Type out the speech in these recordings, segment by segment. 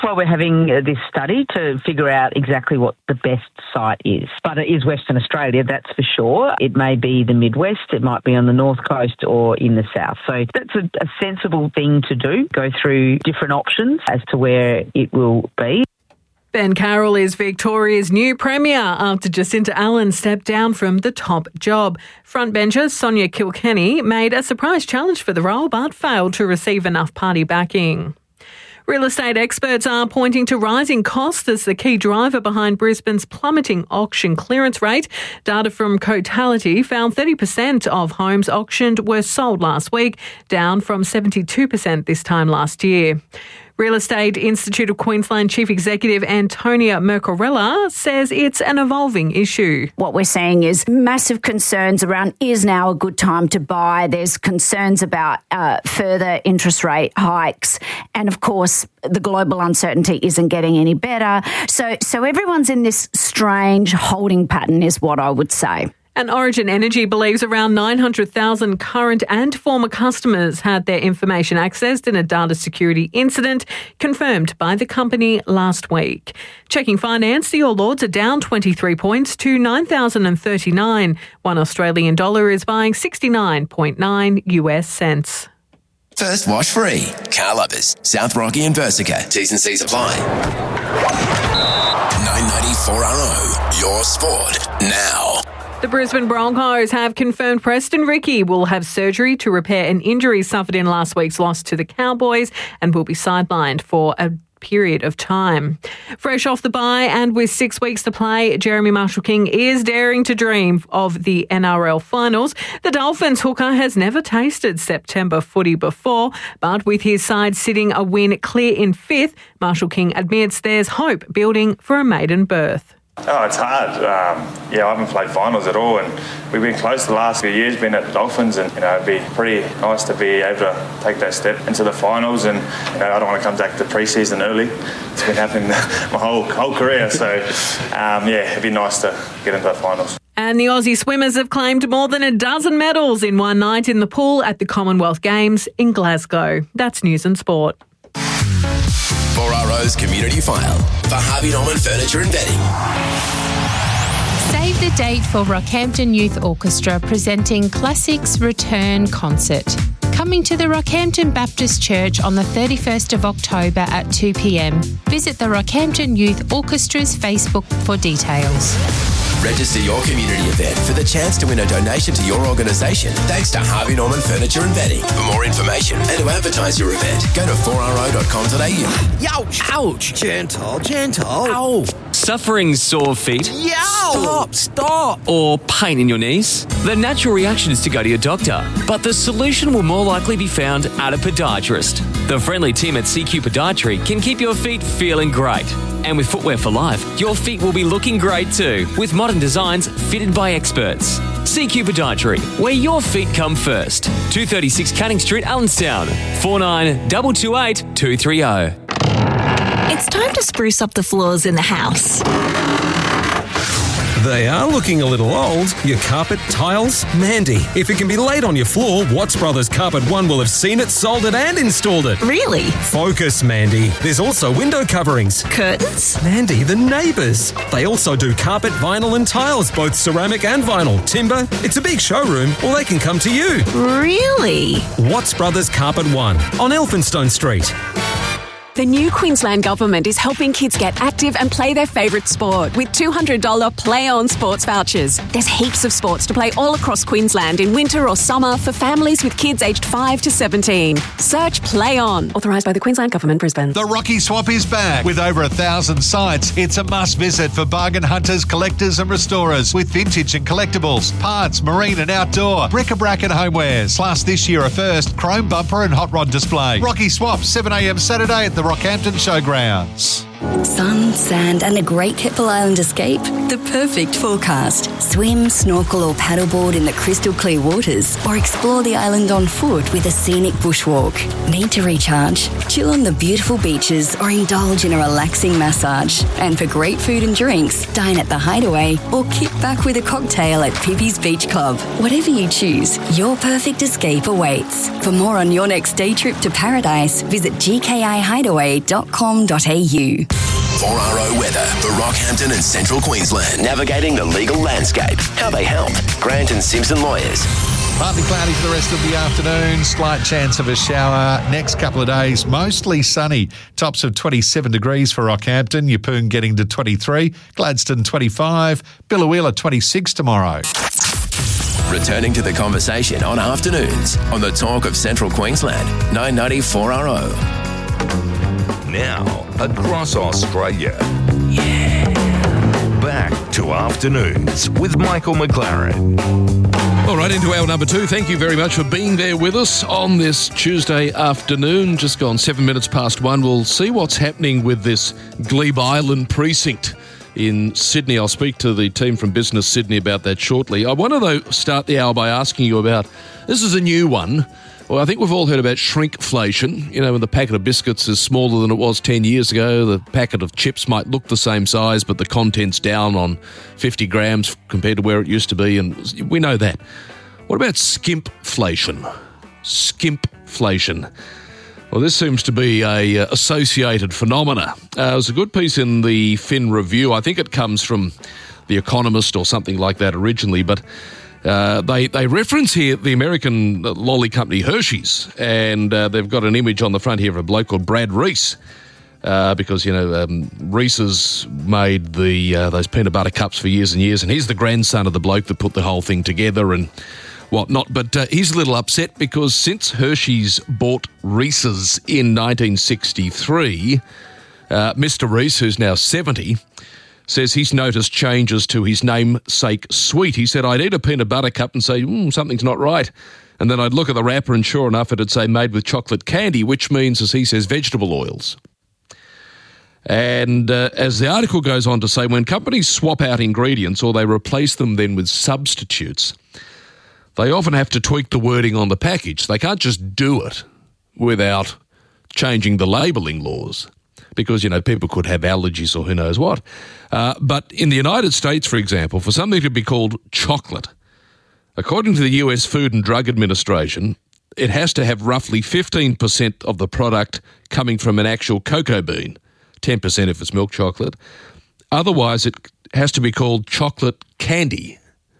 Well, we're having this study to figure out exactly what the best site is. But it is Western Australia, that's for sure. It may be the Midwest, it might be on the North Coast or in the South. So that's a sensible thing to do, go through different options as to where it will be. Ben Carroll is Victoria's new Premier after Jacinta Allen stepped down from the top job. Frontbencher Sonia Kilkenny made a surprise challenge for the role but failed to receive enough party backing. Real estate experts are pointing to rising costs as the key driver behind Brisbane's plummeting auction clearance rate. Data from Cotality found 30% of homes auctioned were sold last week, down from 72% this time last year. Real Estate Institute of Queensland Chief Executive Antonia Mercorella says it's an evolving issue. What we're seeing is massive concerns around is now a good time to buy. There's concerns about further interest rate hikes. And of course, the global uncertainty isn't getting any better. So everyone's in this strange holding pattern is what I would say. And Origin Energy believes around 900,000 current and former customers had their information accessed in a data security incident confirmed by the company last week. Checking finance, the All Ords are down 23 points to 9,039. One Australian dollar is buying 69.9 US cents. First wash free. Car Lovers, South Rocky and Versica. T's and C's apply. 994RO, your sport now. The Brisbane Broncos have confirmed Preston Ricky will have surgery to repair an injury suffered in last week's loss to the Cowboys and will be sidelined for a period of time. Fresh off the bye and with 6 weeks to play, Jeremy Marshall-King is daring to dream of the NRL finals. The Dolphins hooker has never tasted September footy before, but with his side sitting a win clear in fifth, Marshall-King admits there's hope building for a maiden berth. Oh, it's hard. I haven't played finals at all, and we've been close the last few years, been at the Dolphins, and it'd be pretty nice to be able to take that step into the finals. And I don't want to come back to pre-season early. It's been happening my whole career, so it'd be nice to get into the finals. And the Aussie swimmers have claimed more than a dozen medals in one night in the pool at the Commonwealth Games in Glasgow. That's News and Sport. 4RO's Community File for Harvey Norman Furniture and Bedding. Save the date for Rockhampton Youth Orchestra presenting Classics Return Concert. Coming to the Rockhampton Baptist Church on the 31st of October at 2 p.m. Visit the Rockhampton Youth Orchestra's Facebook for details. Register your community event for the chance to win a donation to your organisation thanks to Harvey Norman Furniture and Bedding. For more information and to advertise your event, go to 4ro.com.au. Ouch! Ouch! Gentle. Ow! Suffering sore feet? Yow! Stop! Or pain in your knees? The natural reaction is to go to your doctor, but the solution will more likely be found at a podiatrist. The friendly team at CQ Podiatry can keep your feet feeling great. And with Footwear for Life, your feet will be looking great too, with modern designs fitted by experts. CQ Podiatry, where your feet come first. 236 Canning Street, Allenstown. 49228230. 230. It's time to spruce up the floors in the house. They are looking a little old. Your carpet, tiles, Mandy. If it can be laid on your floor, Watts Brothers Carpet One will have seen it, sold it and installed it. Really? Focus, Mandy. There's also window coverings. Curtains? Mandy, the neighbours. They also do carpet, vinyl and tiles, both ceramic and vinyl. Timber. It's a big showroom, or they can come to you. Really? Watts Brothers Carpet One on Elphinstone Street. The new Queensland Government is helping kids get active and play their favourite sport with $200 Play On sports vouchers. There's heaps of sports to play all across Queensland in winter or summer for families with kids aged 5 to 17. Search Play On. Authorised by the Queensland Government, Brisbane. The Rocky Swap is back. With over 1,000 sites, it's a must visit for bargain hunters, collectors and restorers with vintage and collectibles, parts, marine and outdoor, bric-a-brac and homewares. Plus this year a first, chrome bumper and hot rod display. Rocky Swap, 7am Saturday at the Rockhampton Showgrounds. Sun, sand and a great Keppel Island escape? The perfect forecast. Swim, snorkel or paddleboard in the crystal clear waters or explore the island on foot with a scenic bushwalk. Need to recharge? Chill on the beautiful beaches or indulge in a relaxing massage. And for great food and drinks, dine at the Hideaway or Kit back with a cocktail at Pippi's Beach Club. Whatever you choose, your perfect escape awaits. For more on your next day trip to paradise, visit gkihideaway.com.au. 4RO weather for Rockhampton and Central Queensland. Navigating the legal landscape. How they help. Grant and Simpson Lawyers. Partly cloudy for the rest of the afternoon. Slight chance of a shower. Next couple of days, mostly sunny. Tops of 27 degrees for Rockhampton. Yeppoon getting to 23. Gladstone 25. Billawheeler 26 tomorrow. Returning to the conversation on afternoons on the Talk of Central Queensland. 990 4RO. Now, across Australia. Yeah. Back to afternoons with Michael McLaren. All right, into hour number 2. Thank you very much for being there with us on this Tuesday afternoon. Just gone 7 minutes past 1. We'll see what's happening with this Glebe Island precinct in Sydney. I'll speak to the team from Business Sydney about that shortly. I want to, though, start the hour by asking you about, this is a new one. Well, I think we've all heard about shrinkflation. You know, when the packet of biscuits is smaller than it was 10 years ago, the packet of chips might look the same size, but the content's down on 50 grams compared to where it used to be, and we know that. What about skimpflation? Skimpflation. Well, this seems to be a associated phenomena. There's a good piece in the Fin Review. I think it comes from The Economist or something like that originally, but they reference here the American lolly company Hershey's, and they've got an image on the front here of a bloke called Brad Reese, because, you know, Reese's made those peanut butter cups for years and years, and he's the grandson of the bloke that put the whole thing together and whatnot. But he's a little upset because since Hershey's bought Reese's in 1963, Mr. Reese, who's now 70, says he's noticed changes to his namesake sweet. He said, I'd eat a peanut butter cup and say, something's not right. And then I'd look at the wrapper and sure enough, it'd say made with chocolate candy, which means, as he says, vegetable oils. And as the article goes on to say, when companies swap out ingredients or they replace them then with substitutes, they often have to tweak the wording on the package. They can't just do it without changing the labelling laws, because, you know, people could have allergies or who knows what. But in the United States, for example, for something to be called chocolate, according to the US Food and Drug Administration, it has to have roughly 15% of the product coming from an actual cocoa bean, 10% if it's milk chocolate. Otherwise, it has to be called chocolate candy.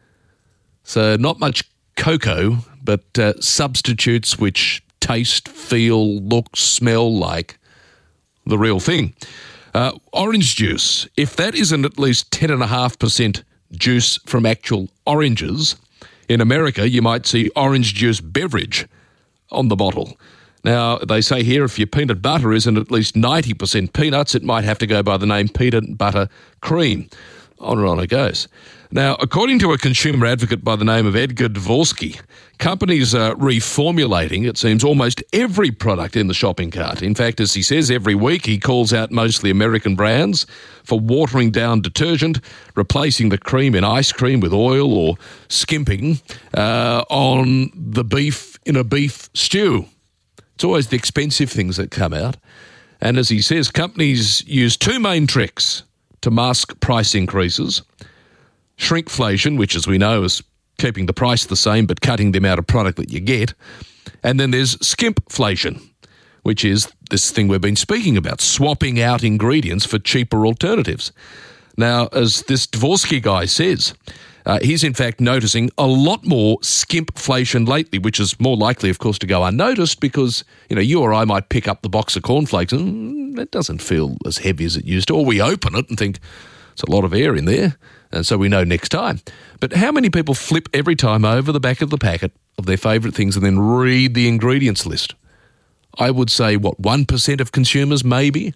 So not much cocoa, but substitutes which taste, feel, look, smell like the real thing. Orange juice, if that isn't at least 10.5% juice from actual oranges, in America you might see orange juice beverage on the bottle. Now, they say here if your peanut butter isn't at least 90% peanuts, it might have to go by the name peanut butter cream. On and on it goes. Now, according to a consumer advocate by the name of Edgar Dvorsky, companies are reformulating, it seems, almost every product in the shopping cart. In fact, as he says, every week he calls out mostly American brands for watering down detergent, replacing the cream in ice cream with oil, or skimping on the beef in a beef stew. It's always the expensive things that come out. And as he says, companies use two main tricks to mask price increases: shrinkflation, which, as we know, is keeping the price the same but cutting the amount of product that you get. And then there's skimpflation, which is this thing we've been speaking about, swapping out ingredients for cheaper alternatives. Now, as this Dvorsky guy says, he's in fact noticing a lot more skimpflation lately, which is more likely, of course, to go unnoticed because, you know, you or I might pick up the box of cornflakes and it doesn't feel as heavy as it used to, or we open it and think it's a lot of air in there, and so we know next time. But how many people flip every time over the back of the packet of their favourite things and then read the ingredients list? I would say, 1% of consumers maybe?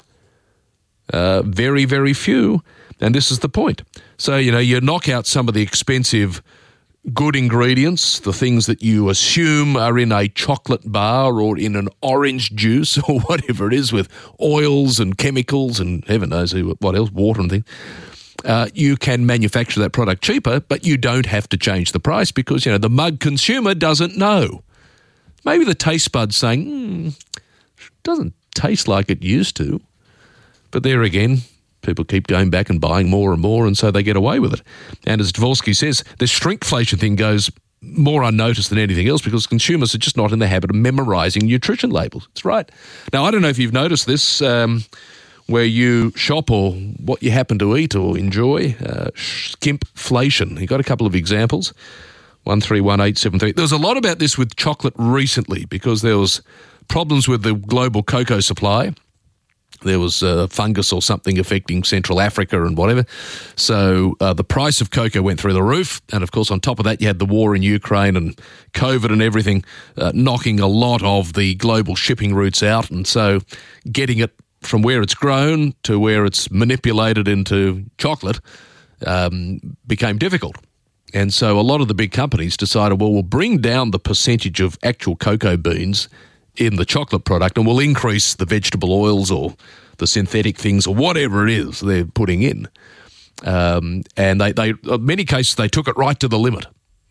Very, very few. And this is the point. So, you know, you knock out some of the expensive good ingredients, the things that you assume are in a chocolate bar or in an orange juice or whatever it is, with oils and chemicals and heaven knows what else, water and things. You can manufacture that product cheaper, but you don't have to change the price because, you know, the mug consumer doesn't know. Maybe the taste bud's saying, doesn't taste like it used to. But there again, People keep going back and buying more and more, and so they get away with it. And as Dvorsky says, the shrinkflation thing goes more unnoticed than anything else because consumers are just not in the habit of memorising nutrition labels. That's right. Now, I don't know if you've noticed this where you shop or what you happen to eat or enjoy, skimpflation. You've got a couple of examples. 131873. There was a lot about this with chocolate recently because there was problems with the global cocoa supply. There was fungus or something affecting Central Africa and whatever. So the price of cocoa went through the roof. And, of course, on top of that, you had the war in Ukraine and COVID and everything knocking a lot of the global shipping routes out. And so getting it from where it's grown to where it's manipulated into chocolate became difficult. And so a lot of the big companies decided, well, we'll bring down the percentage of actual cocoa beans in the chocolate product and we'll increase the vegetable oils or the synthetic things or whatever it is they're putting in. And they in many cases, they took it right to the limit.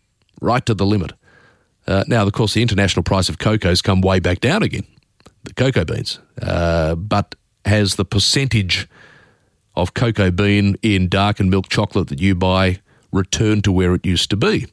Now, of course, the international price of cocoa has come way back down again, the cocoa beans. But has the percentage of cocoa bean in darkened milk chocolate that you buy returned to where it used to be?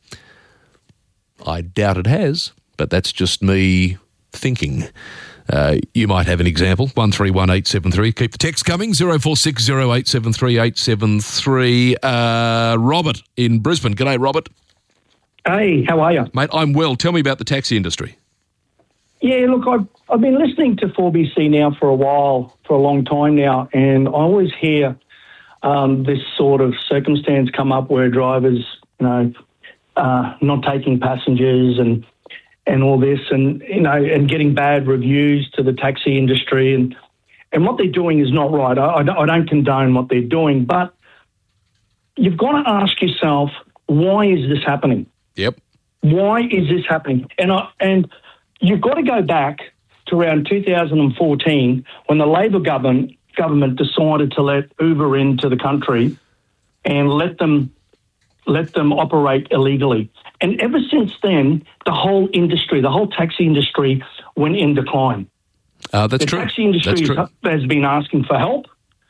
I doubt it has, but that's just me thinking. You might have an example. 131873. Keep the text coming. 0460 873 873. Robert in Brisbane. G'day, Robert. Hey, how are you? Mate, I'm well. Tell me about the taxi industry. Yeah, look, I've been listening to 4BC now for a while, for a long time now, and I always hear this sort of circumstance come up where drivers, not taking passengers and all this, and and getting bad reviews to the taxi industry, and what they're doing is not right. I don't condone what they're doing, but you've got to ask yourself, why is this happening? Yep. Why is this happening? And you've got to go back to around 2014 when the Labor government decided to let Uber into the country and let them operate illegally. And ever since then, the whole taxi industry went in decline. That's true. The taxi industry has been asking for help.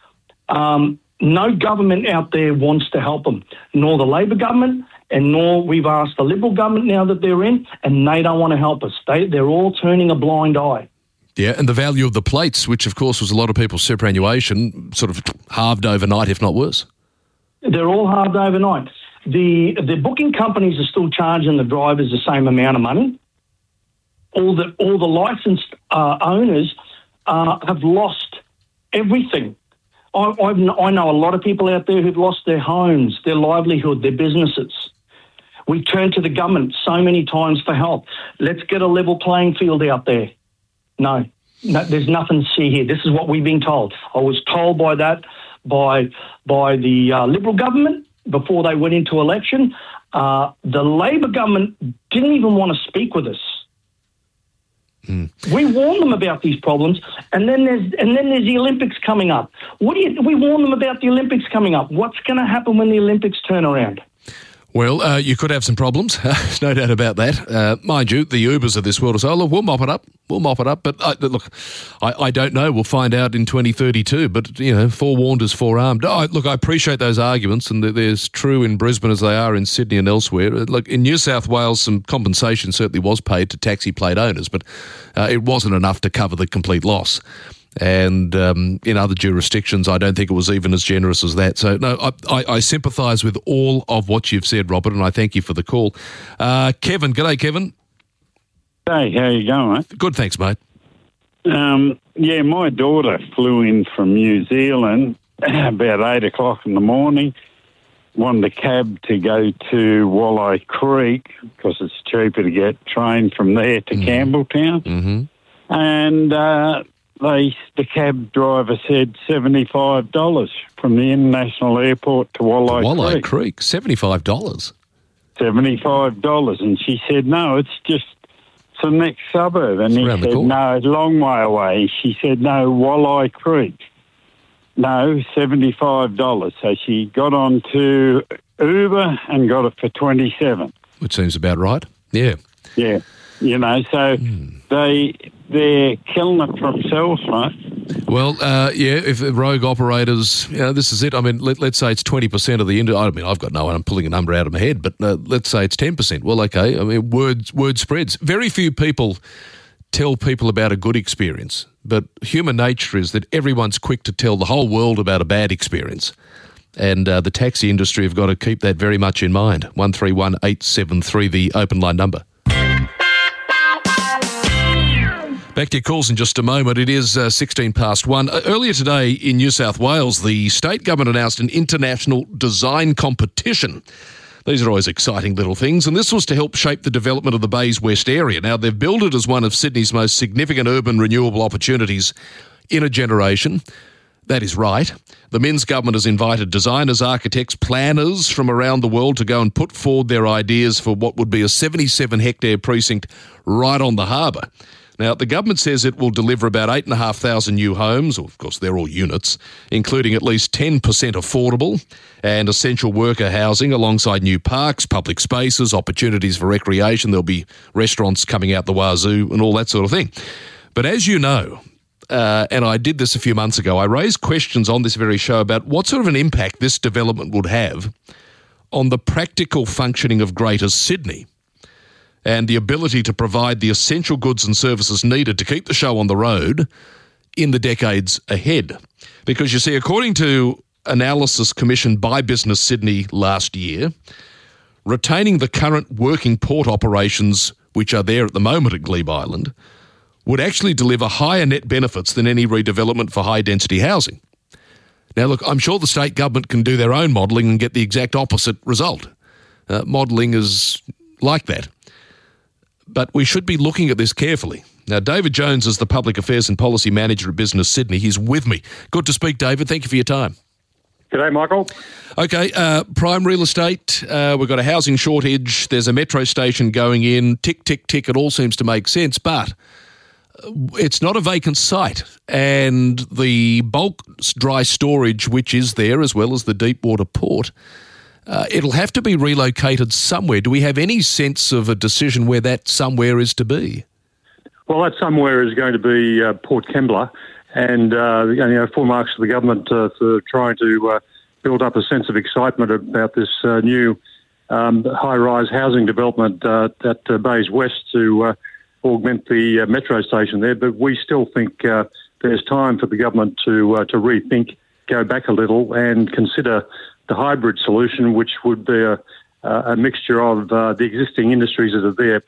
No government out there wants to help them, nor the Labor government, and nor we've asked the Liberal government now that they're in, and they don't want to help us. They're all turning a blind eye. Yeah, and the value of the plates, which of course was a lot of people's superannuation, sort of halved overnight, if not worse. They're all halved overnight. The booking companies are still charging the drivers the same amount of money. All the licensed owners have lost everything. I know a lot of people out there who've lost their homes, their livelihood, their businesses. We turn to the government so many times for help. Let's get a level playing field out there. No, there's nothing to see here. This is what we've been told. I was told by the Liberal government before they went into election. The Labor government didn't even want to speak with us. We warned them about these problems, and then there's the Olympics coming up. We warned them about the Olympics coming up. What's going to happen when the Olympics turn around? Well, you could have some problems, no doubt about that. Mind you, the Ubers of this world will say, look, we'll mop it up. But look, I don't know. We'll find out in 2032. But, forewarned is forearmed. Look, I appreciate those arguments, and they're as true in Brisbane as they are in Sydney and elsewhere. Look, in New South Wales, some compensation certainly was paid to taxi plate owners, but it wasn't enough to cover the complete loss. And in other jurisdictions, I don't think it was even as generous as that. So, no, I sympathise with all of what you've said, Robert, and I thank you for the call. Kevin, g'day, Kevin. Hey, how you going, mate? Good, thanks, mate. Yeah, my daughter flew in from New Zealand about 8 o'clock in the morning, wanted a cab to go to Walleye Creek because it's cheaper to get train from there to Campbelltown. Mm-hmm. And the cab driver said $75 from the international airport to Walleye Creek. $75? $75. And she said, no, it's just the next suburb. And he said, no, it's a long way away. She said, no, Walleye Creek. No, $75. So she got on to Uber and got it for $27. Which seems about right. Yeah. Yeah. So they're killing it for themselves, mate. Well, if rogue operators, this is it. I mean, let's say it's 20% of the industry. I mean, I've got no one. I'm pulling a number out of my head, but let's say it's 10%. Well, okay. I mean, word spreads. Very few people tell people about a good experience, but human nature is that everyone's quick to tell the whole world about a bad experience. And the taxi industry have got to keep that very much in mind. 131873, the open line number. Back to your calls in just a moment. It is 16 past 1. Earlier today in New South Wales, the state government announced an international design competition. These are always exciting little things, and this was to help shape the development of the Bays West area. Now, they've billed it as one of Sydney's most significant urban renewable opportunities in a generation. That is right. The Minns government has invited designers, architects, planners from around the world to go and put forward their ideas for what would be a 77-hectare precinct right on the harbour. Now, the government says it will deliver about 8,500 new homes, or of course they're all units, including at least 10% affordable and essential worker housing alongside new parks, public spaces, opportunities for recreation. There'll be restaurants coming out the wazoo and all that sort of thing. But as you know, and I did this a few months ago, I raised questions on this very show about what sort of an impact this development would have on the practical functioning of Greater Sydney and the ability to provide the essential goods and services needed to keep the show on the road in the decades ahead. Because you see, according to analysis commissioned by Business Sydney last year, retaining the current working port operations which are there at the moment at Glebe Island would actually deliver higher net benefits than any redevelopment for high-density housing. Now, look, I'm sure the state government can do their own modelling and get the exact opposite result. Modelling is like that. But we should be looking at this carefully. Now, David Jones is the Public Affairs and Policy Manager at Business Sydney. He's with me. Good to speak, David. Thank you for your time. G'day, Michael. Okay, prime real estate, we've got a housing shortage, there's a metro station going in, tick, tick, tick, it all seems to make sense, but it's not a vacant site, and the bulk dry storage which is there, as well as the deep water port, it'll have to be relocated somewhere. Do we have any sense of a decision where that somewhere is to be? Well, that somewhere is going to be Port Kembla, and full marks to the government for trying to build up a sense of excitement about this new high-rise housing development at Bays West to augment the metro station there. But we still think there's time for the government to rethink, go back a little, and consider the hybrid solution, which would be a mixture of the existing industries that are there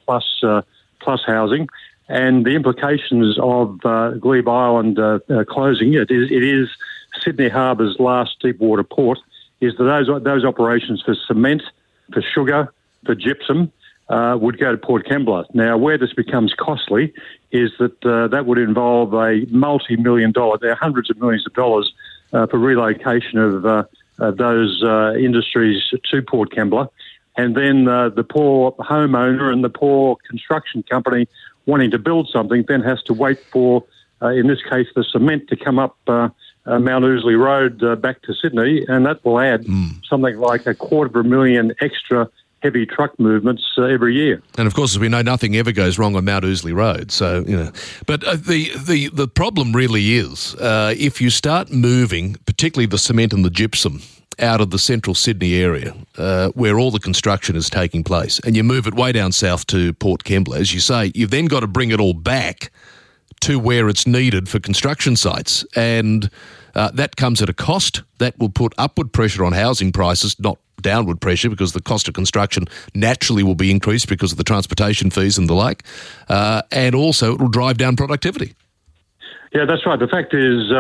plus housing. And the implications of Glebe Island closing, it is Sydney Harbour's last deep water port, is that those operations for cement, for sugar, for gypsum would go to Port Kembla. Now, where this becomes costly is that that would involve a multi-million dollar, there are hundreds of millions of dollars for relocation of those industries to Port Kembla. And then the poor homeowner and the poor construction company wanting to build something then has to wait for, in this case, the cement to come up Mount Ousley Road back to Sydney, and that will add something like 250,000 extra heavy truck movements every year. And of course, as we know, nothing ever goes wrong on Mount Ousley Road. So, but the problem really is if you start moving, particularly the cement and the gypsum, out of the central Sydney area where all the construction is taking place, and you move it way down south to Port Kembla, as you say, you've then got to bring it all back to where it's needed for construction sites. And that comes at a cost. That will put upward pressure on housing prices, not downward pressure, because the cost of construction naturally will be increased because of the transportation fees and the like. And also it will drive down productivity. Yeah, that's right. The fact is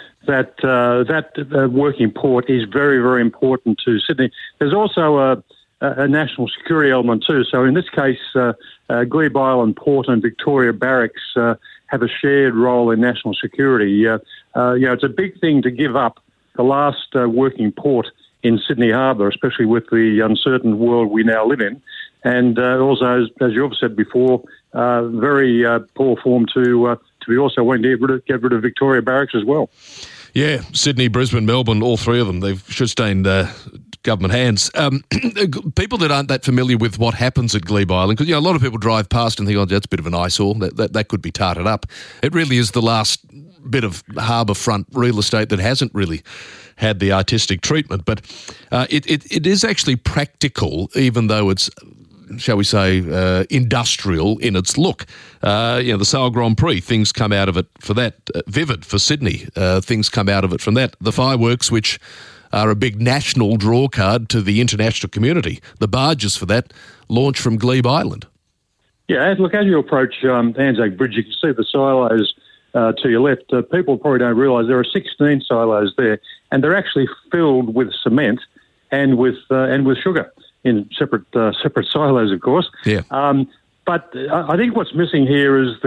that working port is very, very important to Sydney. There's also a national security element too. So in this case, Glebe Island Port and Victoria Barracks have a shared role in national security. It's a big thing to give up the last working port in Sydney Harbour, especially with the uncertain world we now live in. And also, as you've said before, very poor form to be also wanting to get rid of Victoria Barracks as well. Yeah, Sydney, Brisbane, Melbourne, all three of them, they've sustained government hands. People that aren't that familiar with what happens at Glebe Island, because a lot of people drive past and think, oh, that's a bit of an eyesore, that could be tarted up. It really is the last bit of harbour front real estate that hasn't really had the artistic treatment. But it is actually practical, even though it's, shall we say, industrial in its look. The Sale Grand Prix, things come out of it for that. Vivid for Sydney, things come out of it from that. The fireworks, which are a big national draw card to the international community. The barges for that launch from Glebe Island. Yeah, look, as you approach Anzac Bridge, you can see the silos to your left. People probably don't realise there are 16 silos there, and they're actually filled with cement and with sugar in separate silos, of course. Yeah. But I think what's missing here is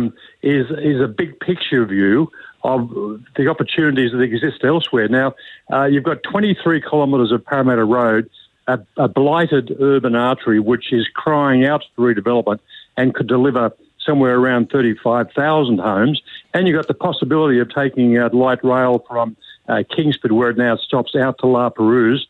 is a big picture view of the opportunities that exist elsewhere. Now, you've got 23 kilometres of Parramatta Road, a blighted urban artery which is crying out for redevelopment and could deliver somewhere around 35,000 homes. And you've got the possibility of taking light rail from Kingsford, where it now stops, out to La Perouse,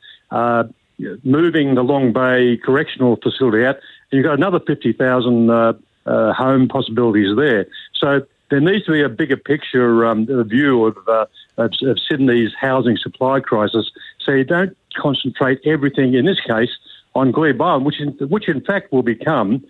moving the Long Bay Correctional Facility out, and you've got another 50,000 home possibilities there. So there needs to be a bigger picture view of Sydney's housing supply crisis, so you don't concentrate everything, in this case, on Glebe Island, which in fact will become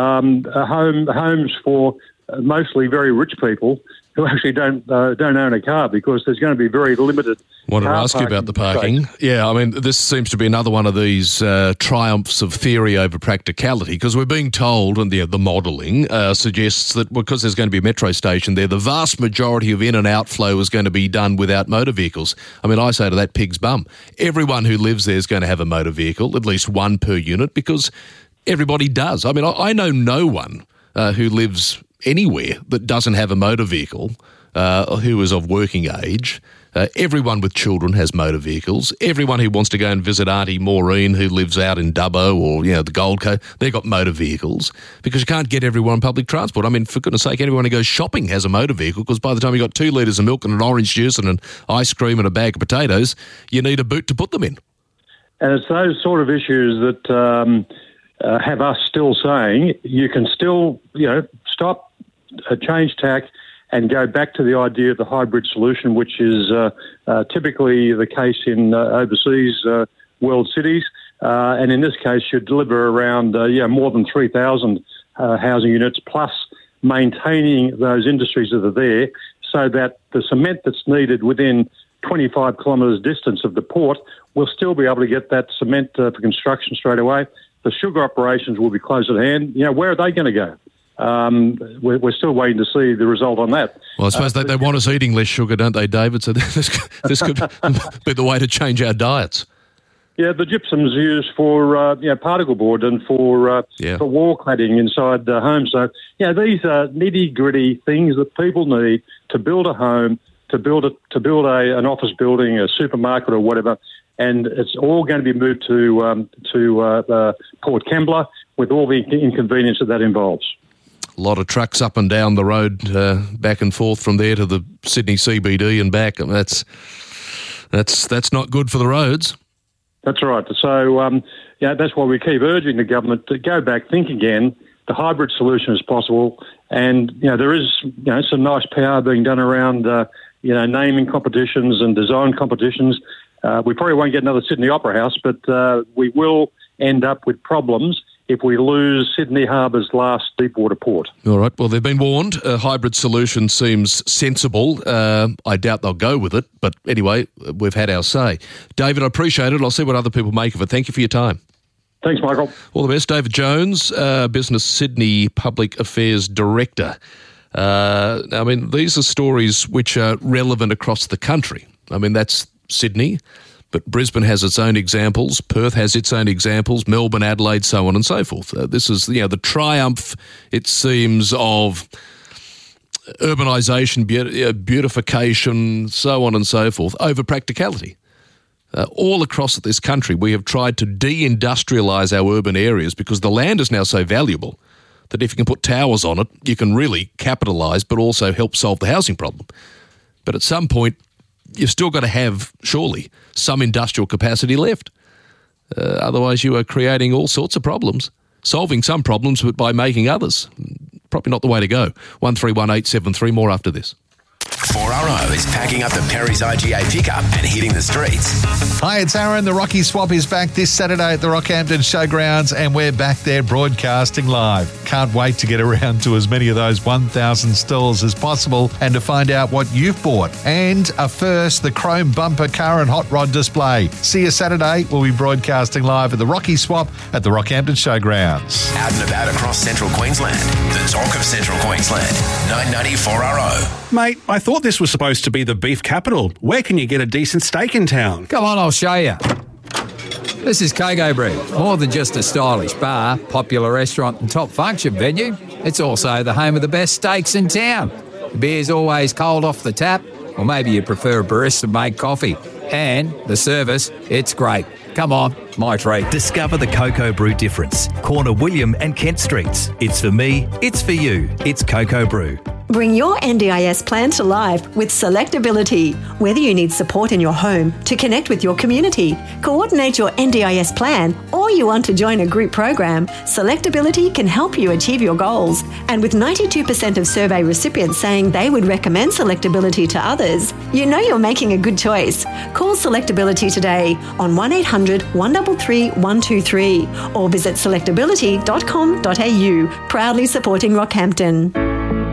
homes for mostly very rich people who actually don't own a car, because there's going to be very limited. Want to ask you about the parking? Yeah, I mean, this seems to be another one of these triumphs of theory over practicality, because we're being told, and the modelling suggests that because there's going to be a metro station there, the vast majority of in and outflow is going to be done without motor vehicles. I mean, I say to that pig's bum, everyone who lives there is going to have a motor vehicle, at least one per unit, because everybody does. I mean, I know no one who lives anywhere that doesn't have a motor vehicle, who is of working age. Everyone with children has motor vehicles. Everyone who wants to go and visit Auntie Maureen, who lives out in Dubbo or the Gold Coast, they've got motor vehicles, because you can't get everyone on public transport. I mean, for goodness sake, anyone who goes shopping has a motor vehicle, because by the time you've got 2 litres of milk and an orange juice and an ice cream and a bag of potatoes, you need a boot to put them in. And it's those sort of issues that have us still saying you can still, stop, change tack, and go back to the idea of the hybrid solution, which is typically the case in overseas world cities, and in this case should deliver around more than 3,000 housing units, plus maintaining those industries that are there, so that the cement that's needed within 25 kilometres distance of the port will still be able to get that cement for construction straight away. The sugar operations will be close at hand. Where are they going to go? We're still waiting to see the result on that. Well, I suppose they want us eating less sugar, don't they, David? So this could be the way to change our diets. Yeah, the gypsum's used for particle board and for wall cladding inside homes. So these are nitty-gritty things that people need to build a home, to build an office building, a supermarket or whatever. And it's all going to be moved to Port Kembla, with all the inconvenience that involves. A lot of trucks up and down the road, back and forth from there to the Sydney CBD and back. I mean, that's not good for the roads. That's right. So that's why we keep urging the government to go back, think again. The hybrid solution is possible, and there is some nice power being done around naming competitions and design competitions. We probably won't get another Sydney Opera House, but we will end up with problems if we lose Sydney Harbour's last deepwater port. All right. Well, they've been warned. A hybrid solution seems sensible. I doubt they'll go with it. But anyway, we've had our say. David, I appreciate it. I'll see what other people make of it. Thank you for your time. Thanks, Michael. All the best. David Jones, Business Sydney Public Affairs Director. I mean, these are stories which are relevant across the country. I mean, that's Sydney, but Brisbane has its own examples, Perth has its own examples, Melbourne, Adelaide, so on and so forth. This is the triumph, it seems, of urbanisation, beautification, so on and so forth, over practicality. All across this country, we have tried to de-industrialise our urban areas because the land is now so valuable that if you can put towers on it, you can really capitalise but also help solve the housing problem. But at some point, you've still got to have, surely, some industrial capacity left. Otherwise, you are creating all sorts of problems, solving some problems but by making others. Probably not the way to go. 131873, more after this. 4RO is packing up the Perry's IGA pickup and hitting the streets. Hi, it's Aaron. The Rocky Swap is back this Saturday at the Rockhampton Showgrounds, and we're back there broadcasting live. Can't wait to get around to as many of those 1,000 stalls as possible and to find out what you've bought. And a first, the chrome bumper car and hot rod display. See you Saturday. We'll be broadcasting live at the Rocky Swap at the Rockhampton Showgrounds. Out and about across central Queensland. The talk of central Queensland. 990 4RO. Mate, I thought this was supposed to be the beef capital. Where can you get a decent steak in town? Come on, I'll show you. This is Coco Brew. More than just a stylish bar, popular restaurant and top function venue, it's also the home of the best steaks in town. The beer's always cold off the tap, or maybe you prefer a barista-made coffee. And the service, it's great. Come on, my treat. Discover the Coco Brew difference. Corner William and Kent Streets. It's for me, it's for you. It's Coco Brew. Bring your NDIS plan to life with Selectability. Whether you need support in your home, to connect with your community, coordinate your NDIS plan, or you want to join a group program, Selectability can help you achieve your goals. And with 92% of survey recipients saying they would recommend Selectability to others, you know you're making a good choice. Call Selectability today on 1800 133 123 or visit selectability.com.au. Proudly supporting Rockhampton.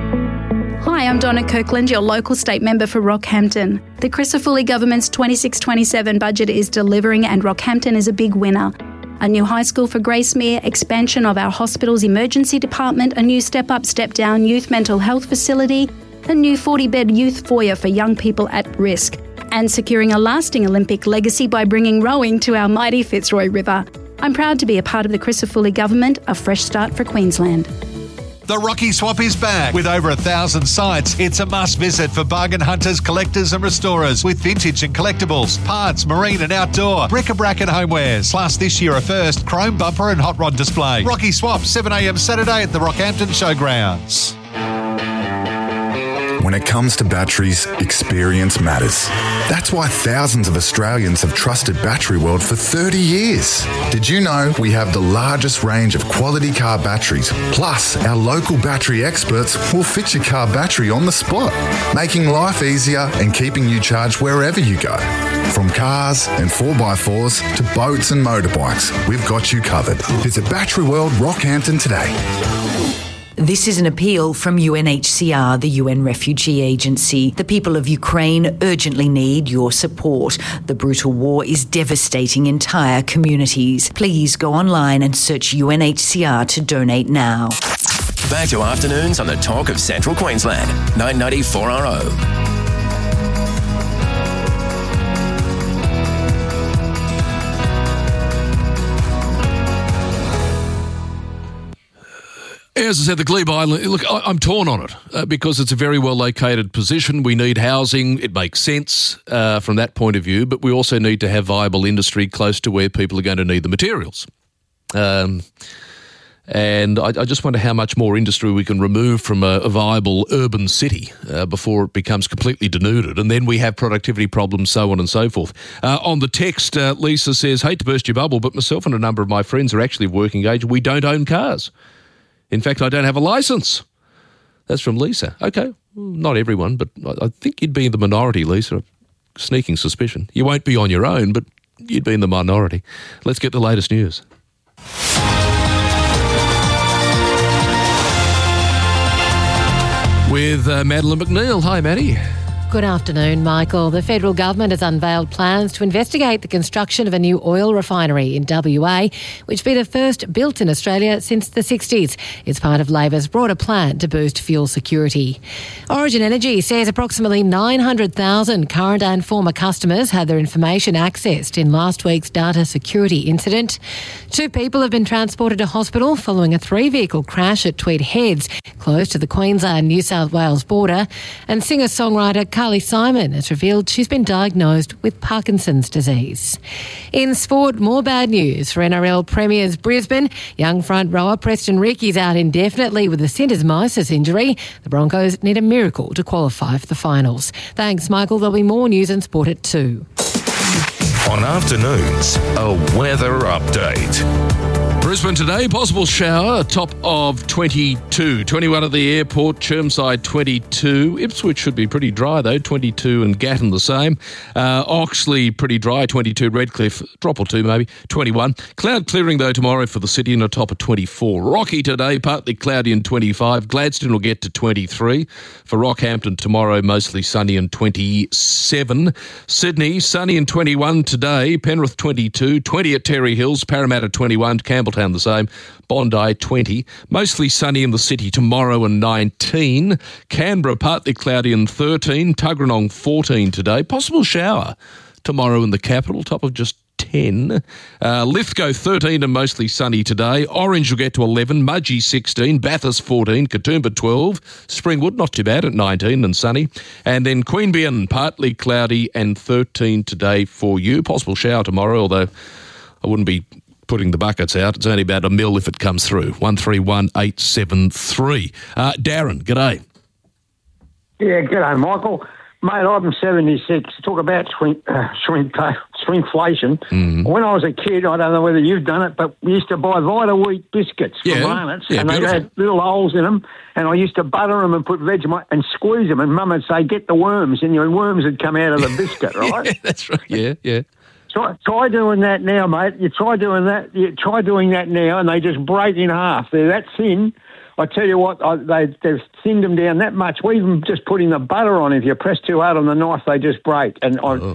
Hi, I'm Donna Kirkland, your local state member for Rockhampton. The Crisafulli government's 26-27 budget is delivering and Rockhampton is a big winner. A new high school for Gracemere, expansion of our hospital's emergency department, a new step-up, step-down youth mental health facility, a new 40-bed youth foyer for young people at risk, and securing a lasting Olympic legacy by bringing rowing to our mighty Fitzroy River. I'm proud to be a part of the Crisafulli government, a fresh start for Queensland. The Rocky Swap is back. With over 1,000 sites, it's a must-visit for bargain hunters, collectors and restorers with vintage and collectibles, parts, marine and outdoor, bric-a-brac and homewares. Plus, this year a first, chrome bumper and hot rod display. Rocky Swap, 7am Saturday at the Rockhampton Showgrounds. When it comes to batteries, experience matters. That's why thousands of Australians have trusted Battery World for 30 years. Did you know we have the largest range of quality car batteries? Plus, our local battery experts will fit your car battery on the spot, making life easier and keeping you charged wherever you go. From cars and 4x4s to boats and motorbikes, we've got you covered. Visit Battery World Rockhampton today. This is an appeal from UNHCR, the UN Refugee Agency. The people of Ukraine urgently need your support. The brutal war is devastating entire communities. Please go online and search UNHCR to donate now. Back to afternoons on the talk of Central Queensland. 990 4RO. As I said, the Glebe Island, look, I'm torn on it because it's a very well-located position. We need housing. It makes sense from that point of view, but we also need to have viable industry close to where people are going to need the materials. And I just wonder how much more industry we can remove from a viable urban city before it becomes completely denuded. And then we have productivity problems, so on and so forth. On the text, Lisa says, hate to burst your bubble, but myself and a number of my friends are actually working age. We don't own cars. In fact, I don't have a licence. That's from Lisa. Okay, not everyone, but I think you'd be in the minority, Lisa. Sneaking suspicion. You won't be on your own, but you'd be in the minority. Let's get the latest news. With Madeline McNeil. Hi, Maddie. Good afternoon, Michael. The federal government has unveiled plans to investigate the construction of a new oil refinery in WA, which will be the first built in Australia since the 60s. It's part of Labor's broader plan to boost fuel security. Origin Energy says approximately 900,000 current and former customers had their information accessed in last week's data security incident. 2 people have been transported to hospital following a 3-vehicle crash at Tweed Heads, close to the Queensland-New South Wales border, and singer-songwriter Carly Simon has revealed she's been diagnosed with Parkinson's disease. In sport, more bad news for NRL Premiers Brisbane. Young front rower Preston Ricky's out indefinitely with a syndesmosis injury. The Broncos need a miracle to qualify for the finals. Thanks, Michael. There'll be more news and sport at 2. On Afternoons, a weather update. Brisbane today, possible shower, top of 22. 21 at the airport, Chermside 22. Ipswich should be pretty dry though, 22, and Gatton the same. Oxley pretty dry, 22. Redcliffe, drop or two maybe, 21. Cloud clearing though tomorrow for the city and a top of 24. Rocky today, partly cloudy and 25. Gladstone will get to 23. For Rockhampton tomorrow, mostly sunny and 27. Sydney, sunny and 21 today. Penrith 22. 20 at Terry Hills. Parramatta 21. Campbelltown the same. Bondi 20. Mostly sunny in the city tomorrow and 19. Canberra partly cloudy and 13. Tuggeranong 14 today. Possible shower tomorrow in the capital, top of just 10. Lithgow 13 and mostly sunny today. Orange will get to 11. Mudgee 16. Bathurst 14. Katoomba 12. Springwood not too bad at 19 and sunny. And then Queanbeyan partly cloudy and 13 today for you. Possible shower tomorrow, although I wouldn't be putting the buckets out. It's only about a mil if it comes through. 131873. Darren, g'day. Yeah, g'day, Michael. Mate, I'm 76. Talk about shrinkflation. When I was a kid, I don't know whether you've done it, but we used to buy Vita Wheat biscuits from Arnott's, and they had little holes in them, and I used to butter them and put Vegemite and squeeze them, and Mum would say, get the worms, and your worms would come out of the biscuit, right? Yeah, that's right. Yeah. Try doing that now, mate. You try doing that now, and they just break in half. They're that thin. I tell you what, they've thinned them down that much. We even just putting the butter on. If you press too hard on the knife, they just break. And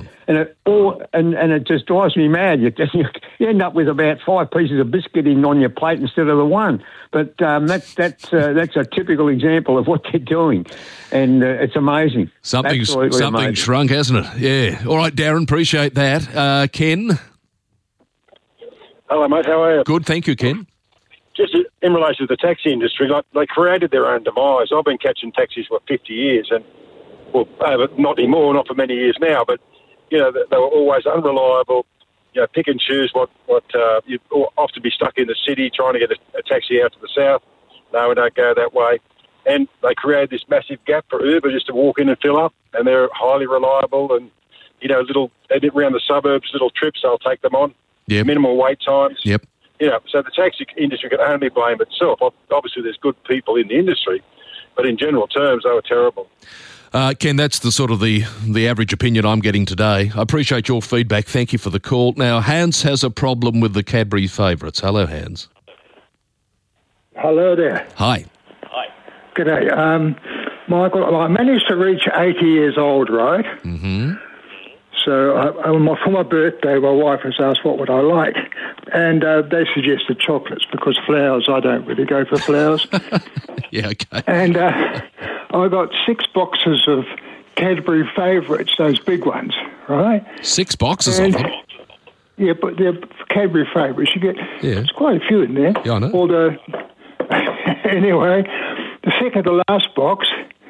it just drives me mad. You end up with about 5 pieces of biscuit on your plate instead of the one. But that's a typical example of what they're doing, and it's amazing. Something's shrunk, hasn't it? Yeah. All right, Darren, appreciate that. Ken. Hello, mate. How are you? Good, thank you, Ken. Just in relation to the taxi industry, like they created their own demise. I've been catching taxis for 50 years, and not anymore, not for many years now. But they were always unreliable. Pick and choose what you often be stuck in the city trying to get a taxi out to the south. No, we don't go that way. And they created this massive gap for Uber just to walk in and fill up, and they're highly reliable. And they did around the suburbs, little trips. They'll take them on. Yep. Minimal wait times. Yep. So the taxi industry can only blame itself. Obviously, there's good people in the industry, but in general terms, they were terrible. Ken, that's the sort of the average opinion I'm getting today. I appreciate your feedback. Thank you for the call. Now, Hans has a problem with the Cadbury favourites. Hello, Hans. Hello there. Hi. G'day. Michael, I managed to reach 80 years old, right? Mm-hmm. So for my birthday, my wife has asked what would I like. And they suggested chocolates because flowers, I don't really go for flowers. Yeah, okay. And I got 6 boxes of Cadbury favourites, those big ones, right? 6 boxes of them? Yeah, but they're Cadbury favourites. You get, there's quite a few in there. Yeah, I know. Although, anyway, the second to last box,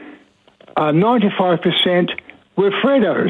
95% were Freddos.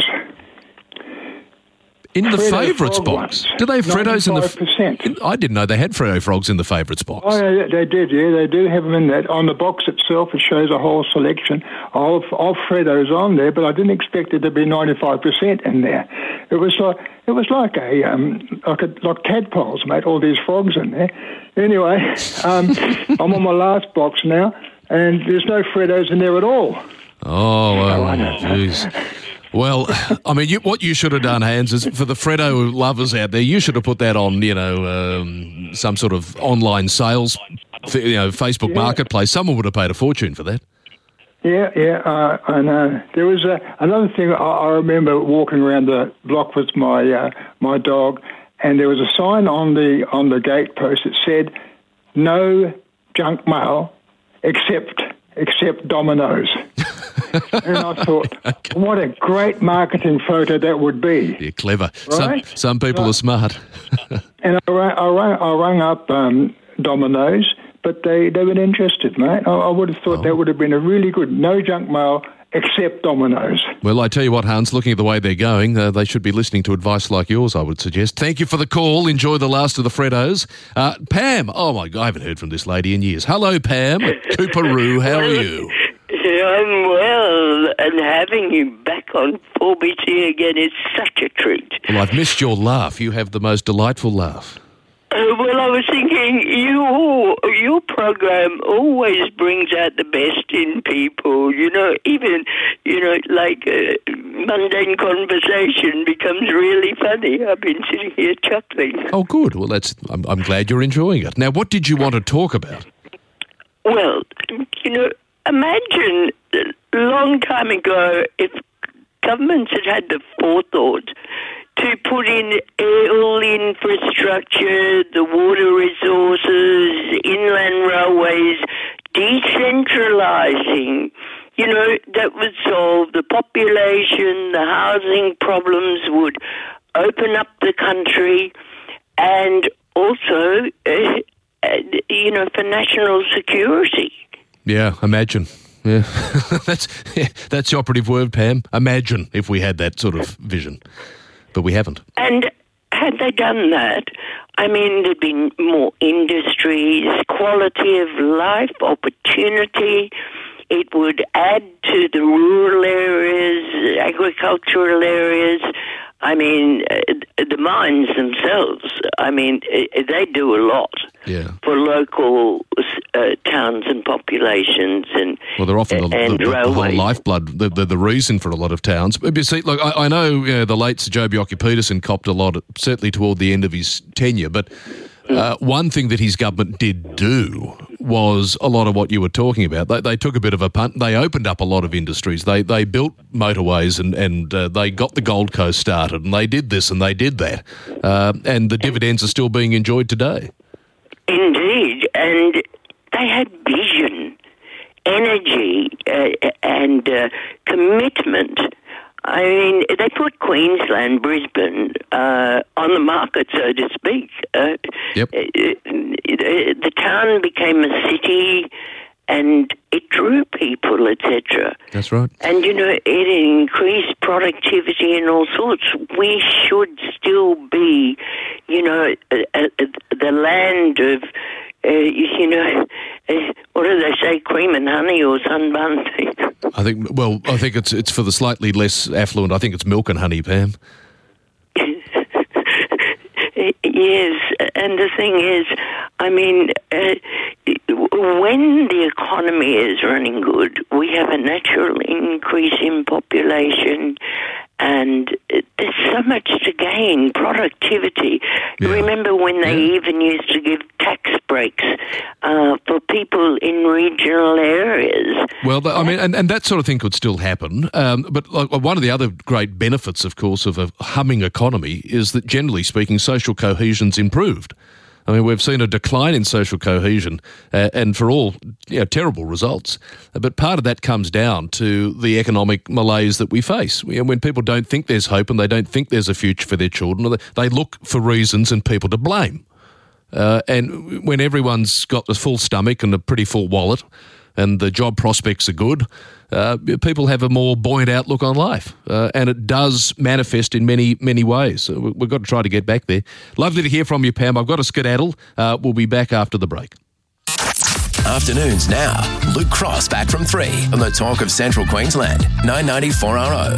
In the favourites box? Do they have Freddos in the... 95%. I didn't know they had Freddo frogs in the favourites box. Oh, yeah, they did, yeah. They do have them in that. On the box itself, it shows a whole selection of Freddos on there, but I didn't expect it to be 95% in there. It was like tadpoles, mate, all these frogs in there. Anyway, I'm on my last box now, and there's no Freddos in there at all. Oh, jeez. Well, I mean, what you should have done, Hans, is for the Freddo lovers out there, you should have put that on, some sort of online sales, Facebook Marketplace. Someone would have paid a fortune for that. Yeah, I know. There was another thing. I remember walking around the block with my my dog, and there was a sign on the gate post that said, "No junk mail except Domino's." And I thought, what a great marketing photo that would be. Yeah, clever. Right? Some people are smart. And I rang up Domino's, but they weren't interested, mate. I would have thought that would have been a really good no junk mail except Domino's. Well, I tell you what, Hans, looking at the way they're going, they should be listening to advice like yours, I would suggest. Thank you for the call. Enjoy the last of the Freddos. Pam, oh my God, I haven't heard from this lady in years. Hello, Pam. Cooperoo, how are you? I'm well, and having you back on 4BT again is such a treat. Well, I've missed your laugh. You have the most delightful laugh. Well, I was thinking your program always brings out the best in people. Even mundane conversation becomes really funny. I've been sitting here chuckling. Oh, good. Well, I'm glad you're enjoying it. Now, what did you want to talk about? Well, imagine a long time ago if governments had the forethought to put in all infrastructure, the water resources, inland railways, decentralising. That would solve the population, the housing problems, would open up the country, and also, for national security. Yeah, imagine. Yeah, that's the operative word, Pam. Imagine if we had that sort of vision. But we haven't. And had they done that, there'd been more industries, quality of life, opportunity. It would add to the rural areas, agricultural areas. The mines themselves, they do a lot for local towns and populations and well, they're often the whole lifeblood, the reason for a lot of towns. But you see, look, I know the late Sir Joh Bjelke-Petersen copped a lot, certainly toward the end of his tenure, but one thing that his government did do was a lot of what you were talking about. They took a bit of a punt. They opened up a lot of industries. They built motorways and they got the Gold Coast started, and they did this and they did that. And the dividends are still being enjoyed today. Indeed. And they had vision, energy and commitment. They put Queensland, Brisbane on the market, so to speak. Yep. The town became a city, and it drew people, etc. That's right. And, it increased productivity and all sorts. We should still be, the land of, what do they say, cream and honey or sunbun? I think it's for the slightly less affluent. I think it's milk and honey, Pam. Yes, and the thing is, when the economy is running good, we have a natural increase in population, and there's so much to gain, productivity. Yeah. Remember when they even used to give tax breaks for people in regional areas? Well, and that sort of thing could still happen. But one of the other great benefits, of course, of a humming economy is that, generally speaking, social cohesion's improved. We've seen a decline in social cohesion and for all terrible results. But part of that comes down to the economic malaise that we face. When people don't think there's hope and they don't think there's a future for their children, they look for reasons and people to blame. And when everyone's got a full stomach and a pretty full wallet and the job prospects are good, people have a more buoyant outlook on life. And it does manifest in many, many ways. So we've got to try to get back there. Lovely to hear from you, Pam. I've got a skedaddle. We'll be back after the break. Afternoons now. Luke Cross back from 3 on the Talk of Central Queensland, 990 4RO.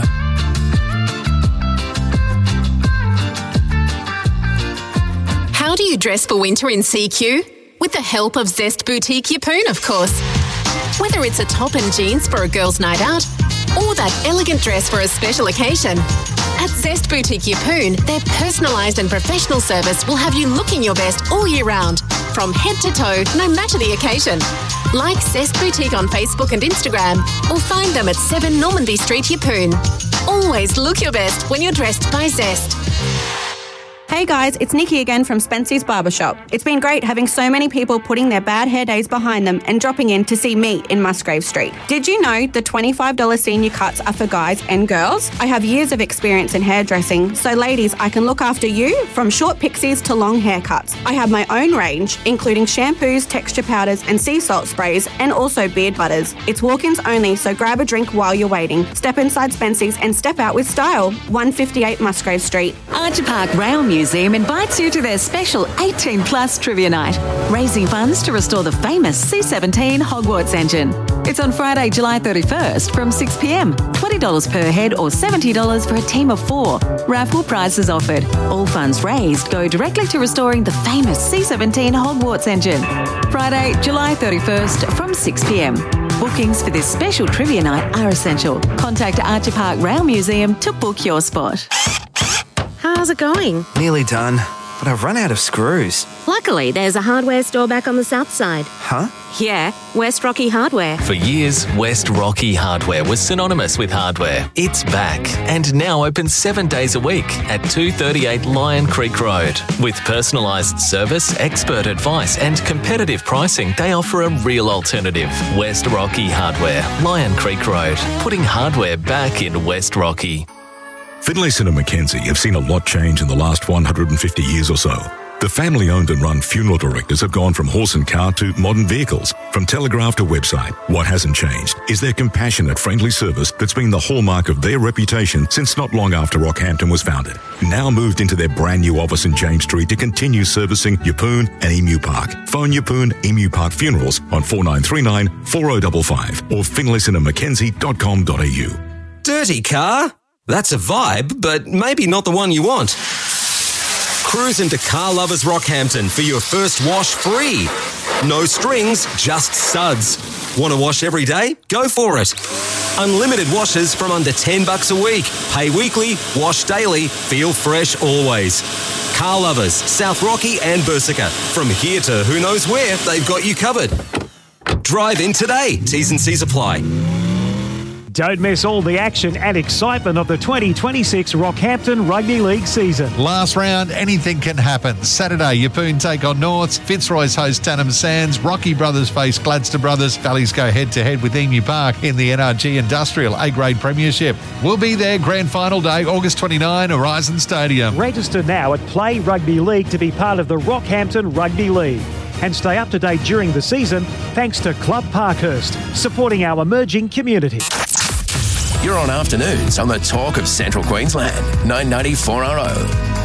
How do you dress for winter in CQ? With the help of Zest Boutique Yeppoon, of course. Whether it's a top and jeans for a girl's night out or that elegant dress for a special occasion, at Zest Boutique Yeppoon, their personalised and professional service will have you looking your best all year round, from head to toe, no matter the occasion. Like Zest Boutique on Facebook and Instagram, or find them at 7 Normanby Street, Yeppoon. Always look your best when you're dressed by Zest. Hey guys, it's Nikki again from Spency's Barbershop. It's been great having so many people putting their bad hair days behind them and dropping in to see me in Musgrave Street. Did you know the $25 senior cuts are for guys and girls? I have years of experience in hairdressing, so ladies, I can look after you from short pixies to long haircuts. I have my own range, including shampoos, texture powders and sea salt sprays, and also beard butters. It's walk-ins only, so grab a drink while you're waiting. Step inside Spency's and step out with style. 158 Musgrave Street. Archer Park Rail Museum invites you to their special 18 Plus Trivia Night, raising funds to restore the famous C-17 Hogwarts engine. It's on Friday, July 31st from 6 p.m. $20 per head or $70 for a team of 4. Raffle prizes offered. All funds raised go directly to restoring the famous C-17 Hogwarts engine. Friday, July 31st from 6 p.m. Bookings for this special trivia night are essential. Contact Archer Park Rail Museum to book your spot. How's it going? Nearly done, but I've run out of screws. Luckily, there's a hardware store back on the south side. Huh? Yeah, West Rocky Hardware. For years, West Rocky Hardware was synonymous with hardware. It's back and now open 7 days a week at 238 Lion Creek Road. With personalised service, expert advice and competitive pricing, they offer a real alternative. West Rocky Hardware, Lion Creek Road, putting hardware back in West Rocky. Finlayson and Mackenzie have seen a lot change in the last 150 years or so. The family-owned and run funeral directors have gone from horse and cart to modern vehicles, from telegraph to website. What hasn't changed is their compassionate, friendly service that's been the hallmark of their reputation since not long after Rockhampton was founded. Now moved into their brand new office in James Street to continue servicing Yeppoon and Emu Park. Phone Yeppoon Emu Park Funerals on 4939 4055 or finlaysonandmackenzie.com.au. Dirty car? That's a vibe, but maybe not the one you want. Cruise into Car Lovers Rockhampton for your first wash free. No strings, just suds. Want to wash every day? Go for it. Unlimited washes from under $10 a week. Pay weekly, wash daily, feel fresh always. Car Lovers, South Rocky and Bersica. From here to who knows where, they've got you covered. Drive in today. T's and C's apply. Don't miss all the action and excitement of the 2026 Rockhampton Rugby League season. Last round, anything can happen. Saturday, Yeppoon take on Norths, Fitzroy's host Tanham Sands, Rocky Brothers face Gladstone Brothers, Valleys go head-to-head with Emu Park in the NRG Industrial A-Grade Premiership. We'll be there grand final day, August 29, Horizon Stadium. Register now at Play Rugby League to be part of the Rockhampton Rugby League. And stay up to date during the season thanks to Club Parkhurst, supporting our emerging community. You're on afternoons on the Talk of Central Queensland, 990 4RO.